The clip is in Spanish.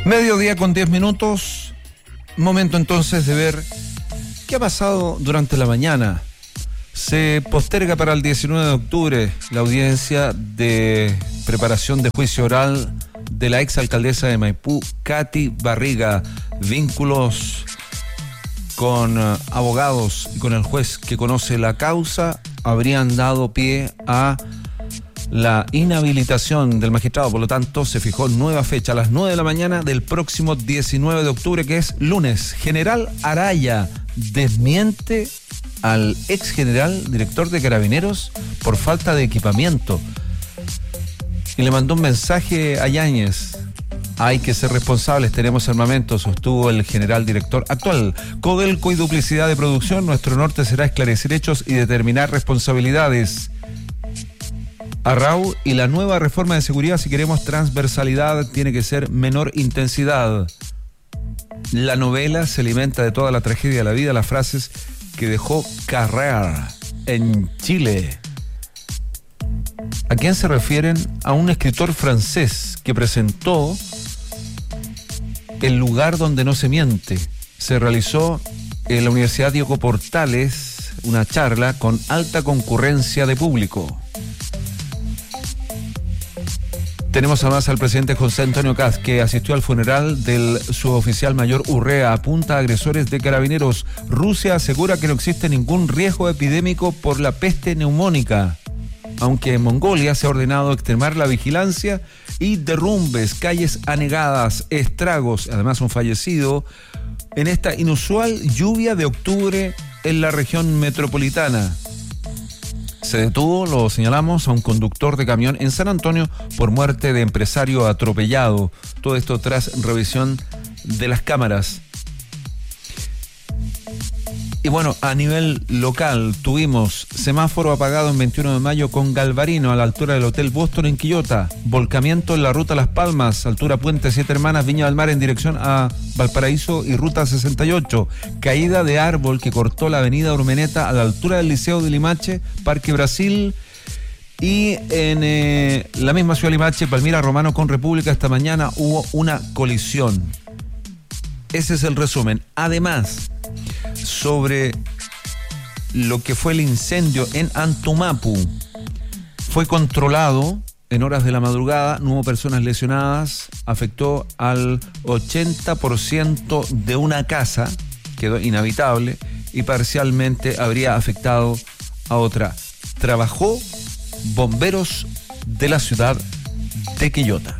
Mediodía con 10 minutos. Momento entonces de ver qué ha pasado durante la mañana. Se posterga para el 19 de octubre la audiencia de preparación de juicio oral de la exalcaldesa de Maipú, Katy Barriga. Vínculos con abogados y con el juez que conoce la causa habrían dado pie a la inhabilitación del magistrado. Por lo tanto, se fijó nueva fecha a las 9 de la mañana del próximo 19 de octubre, que es lunes. General Araya desmiente al ex general director de Carabineros por falta de equipamiento y le mandó un mensaje a Yáñez: hay que ser responsables, tenemos armamento, sostuvo el general director actual. Codelco y duplicidad de producción, nuestro norte será esclarecer hechos y determinar responsabilidades. Arrau y la nueva reforma de seguridad, si queremos transversalidad, tiene que ser menor intensidad. La novela se alimenta de toda la tragedia de la vida, las frases que dejó Carrère en Chile. ¿A quién se refieren? A un escritor francés que presentó El lugar donde no se miente. Se realizó en la Universidad Diego Portales una charla con alta concurrencia de público. Tenemos además al presidente José Antonio Kast, que asistió al funeral del suboficial mayor Urrea. Apunta a agresores de Carabineros. Rusia asegura que no existe ningún riesgo epidémico por la peste neumónica, aunque en Mongolia se ha ordenado extremar la vigilancia y derrumbes, calles anegadas, estragos, además un fallecido en esta inusual lluvia de octubre en la región metropolitana. Se detuvo, lo señalamos, a un conductor de camión en San Antonio por muerte de empresario atropellado. Todo esto tras revisión de las cámaras. Y bueno, a nivel local tuvimos semáforo apagado en 21 de mayo con Galvarino a la altura del Hotel Boston en Quillota. Volcamiento en la ruta Las Palmas, altura Puente Siete Hermanas, Viña del Mar en dirección a Valparaíso y ruta 68. Caída de árbol que cortó la avenida Urmeneta a la altura del Liceo de Limache, Parque Brasil. Y en la misma ciudad de Limache, Palmira Romano con República, esta mañana hubo una colisión. Ese es el resumen. Además, sobre lo que fue el incendio en Antumapu, fue controlado en horas de la madrugada, no hubo personas lesionadas, afectó al 80% de una casa, quedó inhabitable y parcialmente habría afectado a otra. Trabajó bomberos de la ciudad de Quillota.